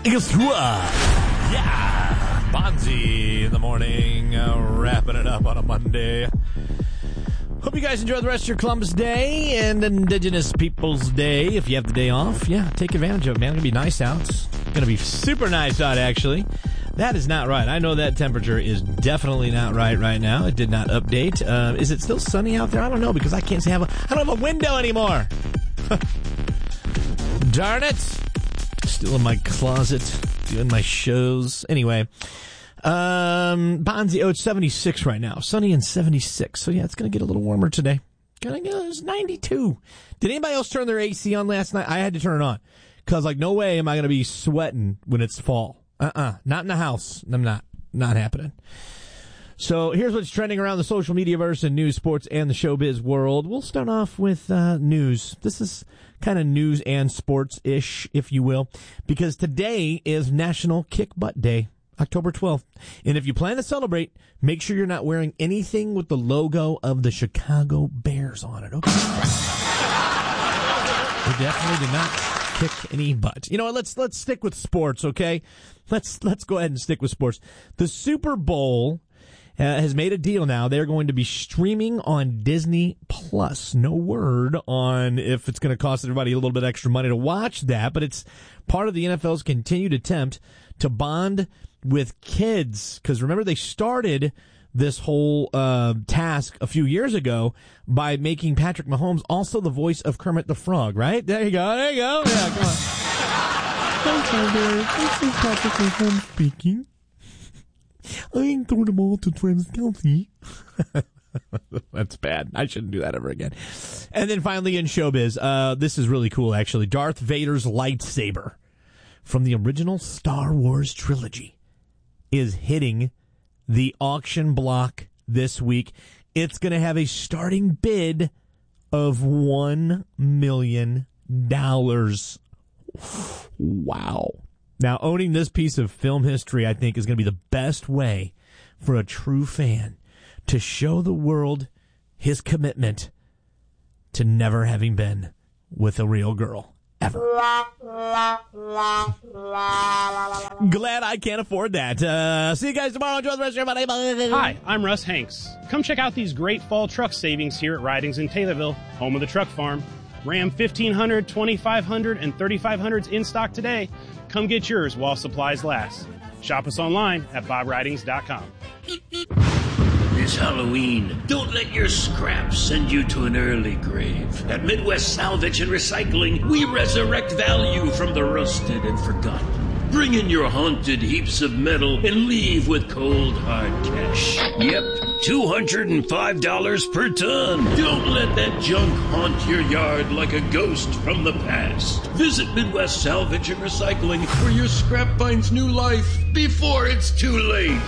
Guess what? Yeah. Bonzi in the morning, wrapping it up on a Monday. Hope you guys enjoy the rest of your Columbus Day and Indigenous Peoples Day. If you have the day off, yeah, take advantage of it, man. It's going to be nice out. It's going to be super nice out, actually. That is not right. I know that temperature is definitely not right now. It did not update. Is it still sunny out there? I don't know, because I can't say I don't have a window anymore. Darn it. Still in my closet, doing my shows. Anyway, Bonzi, it's 76 right now. Sunny and 76. So, yeah, it's going to get a little warmer today. It's 92. Did anybody else turn their AC on last night? I had to turn it on. Because, no way am I going to be sweating when it's fall. Not in the house. I'm not. Not happening. So, here's what's trending around the social media verse and news, sports, and the showbiz world. We'll start off with news. This is kind of news and sports-ish, if you will, because today is National Kick Butt Day, October 12th. And if you plan to celebrate, make sure you're not wearing anything with the logo of the Chicago Bears on it, okay? We definitely did not kick any butt. You know what? Let's stick with sports, okay? Let's go ahead and stick with sports. The Super Bowl has made a deal now. They're going to be streaming on Disney Plus. No word on if it's going to cost everybody a little bit extra money to watch that, but it's part of the NFL's continued attempt to bond with kids. Because remember, they started this whole task a few years ago by making Patrick Mahomes also the voice of Kermit the Frog, right? There you go. Yeah, come on. Hi there. This is Patrick Mahomes speaking. I threw the ball to Travis Kelce. That's bad. I shouldn't do that ever again. And then finally in showbiz, this is really cool, actually. Darth Vader's lightsaber from the original Star Wars trilogy is hitting the auction block this week. It's going to have a starting bid of $1 million. Wow. Now, owning this piece of film history, I think, is going to be the best way for a true fan to show the world his commitment to never having been with a real girl, ever. Glad I can't afford that. See you guys tomorrow. Enjoy the rest of your day. Bye. Hi, I'm Russ Hanks. Come check out these great fall truck savings here at Ridings in Taylorville, home of the truck farm. Ram 1500, 2500, and 3500s in stock today. Come get yours while supplies last. Shop us online at bobridings.com. This Halloween, don't let your scraps send you to an early grave. At Midwest Salvage and Recycling, we resurrect value from the rusted and forgotten. Bring in your haunted heaps of metal and leave with cold, hard cash. Yep, $205 per ton. Don't let that junk haunt your yard like a ghost from the past. Visit Midwest Salvage and Recycling, where your scrap finds new life before it's too late.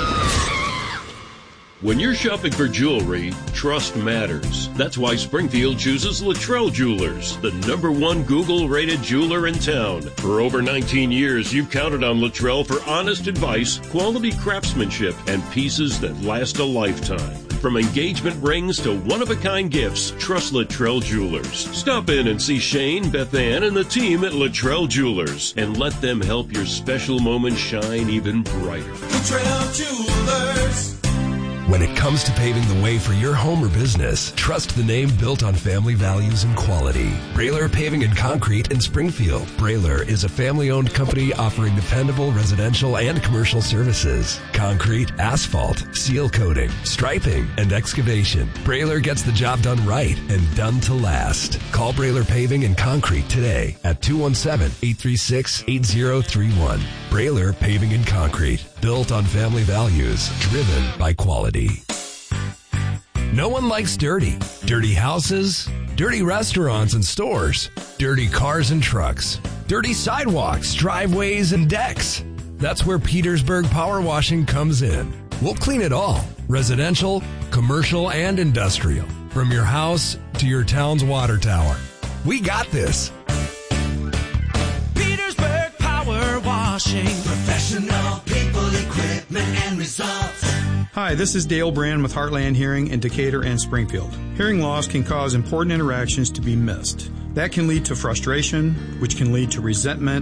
When you're shopping for jewelry, trust matters. That's why Springfield chooses Luttrell Jewelers, the #1 Google-rated jeweler in town. For over 19 years, you've counted on Luttrell for honest advice, quality craftsmanship, and pieces that last a lifetime. From engagement rings to one-of-a-kind gifts, trust Luttrell Jewelers. Stop in and see Shane, Beth Ann, and the team at Luttrell Jewelers, and let them help your special moments shine even brighter. Luttrell Jewelers. When it comes to paving the way for your home or business, trust the name built on family values and quality. Brailer Paving and Concrete in Springfield. Brailer is a family-owned company offering dependable residential and commercial services. Concrete, asphalt, seal coating, striping, and excavation. Brailer gets the job done right and done to last. Call Brailer Paving and Concrete today at 217-836-8031. Brailer Paving and Concrete. Built on family values, driven by quality. No one likes dirty. Dirty houses, dirty restaurants and stores, dirty cars and trucks, dirty sidewalks, driveways, and decks. That's where Petersburg Power Washing comes in. We'll clean it all. Residential, commercial, and industrial. From your house to your town's water tower. We got this. Petersburg Power Washing. Professional people, equipment, and results. Hi, this is Dale Brand with Heartland Hearing in Decatur and Springfield. Hearing loss can cause important interactions to be missed. That can lead to frustration, which can lead to resentment,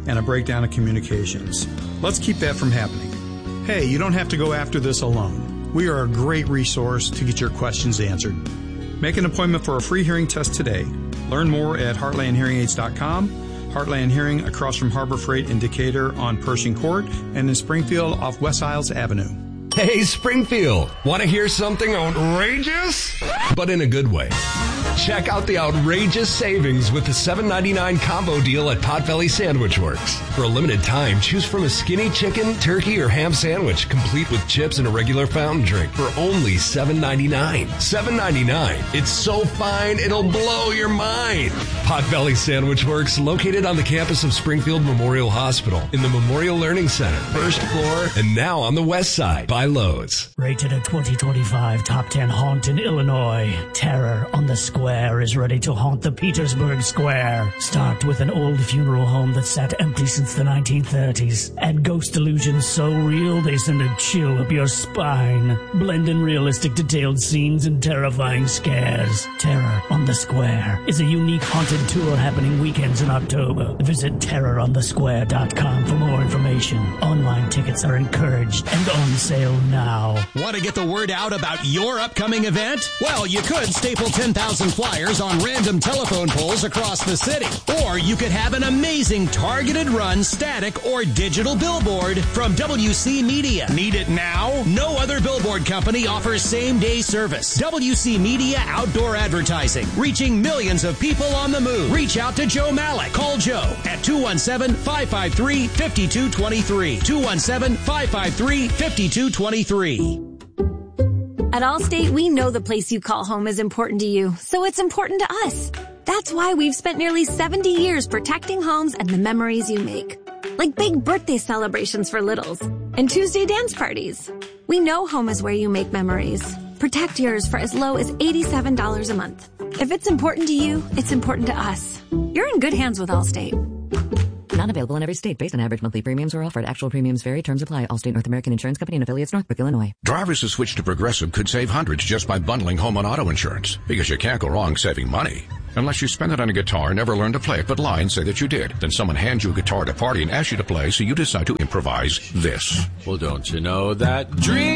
and a breakdown of communications. Let's keep that from happening. Hey, you don't have to go after this alone. We are a great resource to get your questions answered. Make an appointment for a free hearing test today. Learn more at heartlandhearingaids.com. Heartland Hearing across from Harbor Freight in Decatur on Pershing Court and in Springfield off West Isles Avenue. Hey, Springfield, want to hear something outrageous? But in a good way. Check out the outrageous savings with the $7.99 combo deal at Potbelly Sandwich Works. For a limited time, choose from a skinny chicken, turkey, or ham sandwich, complete with chips and a regular fountain drink for only $7.99. $7.99. It's so fine, it'll blow your mind. Potbelly Sandwich Works, located on the campus of Springfield Memorial Hospital in the Memorial Learning Center, first floor, and now on the west side by Lowe's. Rated a 2025 Top 10 haunt in Illinois, Terror on the Square is ready to haunt the Petersburg Square. Start with an old funeral home that sat empty since the 1930s. Add ghost illusions so real they send a chill up your spine. Blend in realistic detailed scenes and terrifying scares. Terror on the Square is a unique haunted tour happening weekends in October. Visit terroronthesquare.com for more information. Online tickets are encouraged and on sale now. Want to get the word out about your upcoming event? Well, you could staple 10,000 flyers on random telephone poles across the city. Or you could have an amazing targeted run, static, or digital billboard from WC Media. Need it now? No other billboard company offers same-day service. WC Media Outdoor Advertising, reaching millions of people on the move. Reach out to Joe Malik. Call Joe at 217-553-5223. 217-553-5223. At Allstate, we know the place you call home is important to you, so it's important to us. That's why we've spent nearly 70 years protecting homes and the memories you make. Like big birthday celebrations for littles and Tuesday dance parties. We know home is where you make memories. Protect yours for as low as $87 a month. If it's important to you, it's important to us. You're in good hands with Allstate. Not available in every state based on average monthly premiums or offered. Actual premiums vary. Terms apply. Allstate North American Insurance Company and affiliates, Northbrook, Illinois. Drivers who switch to Progressive could save hundreds just by bundling home and auto insurance. Because you can't go wrong saving money. Unless you spend it on a guitar, never learn to play it, but lie and say that you did. Then someone hands you a guitar at a party and asks you to play, so you decide to improvise this. Well, don't you know that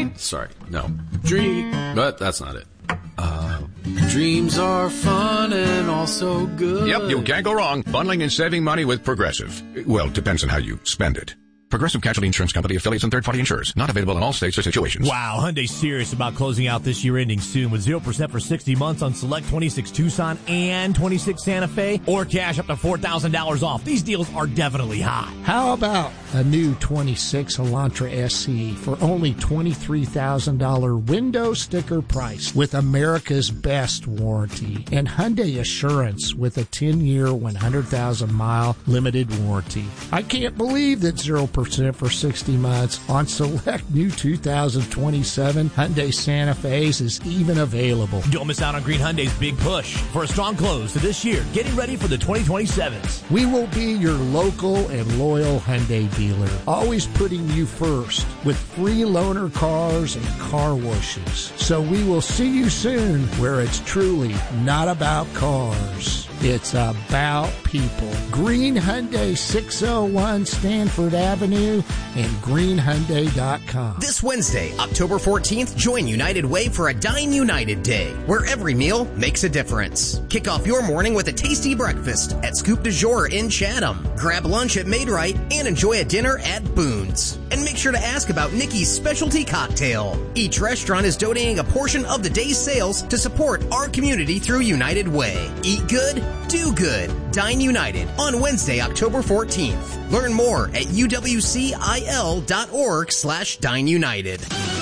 but that's not it. Dreams are fun and also good. Yep, you can't go wrong. Bundling and saving money with Progressive. Well, depends on how you spend it. Progressive Casualty Insurance Company, affiliates, and third-party insurers. Not available in all states or situations. Wow, Hyundai's serious about closing out this year ending soon with 0% for 60 months on select 26 Tucson and 26 Santa Fe, or cash up to $4,000 off. These deals are definitely hot. How about a new 26 Elantra SE for only $23,000 window sticker price with America's best warranty and Hyundai Assurance with a 10-year, 100,000-mile limited warranty. I can't believe that 0% for 60 months on select new 2027 Hyundai Santa Fe's is even available. Don't miss out on Green Hyundai's big push for a strong close to this year, getting ready for the 2027s. We will be your local and loyal Hyundai dealer, always putting you first with free loaner cars and car washes. So we will see you soon where it's truly not about cars. It's about people. Green Hyundai 601 Stanford Avenue and greenhyundai.com. This Wednesday, October 14th, join United Way for a Dine United Day, where every meal makes a difference. Kick off your morning with a tasty breakfast at Scoop du Jour in Chatham. Grab lunch at Maid-Rite and enjoy a dinner at Boone's. And make sure to ask about Nikki's specialty cocktail. Each restaurant is donating a portion of the day's sales to support our community through United Way. Eat good, do good. Dine United on Wednesday, October 14th. Learn more at uwcil.org/dineunited.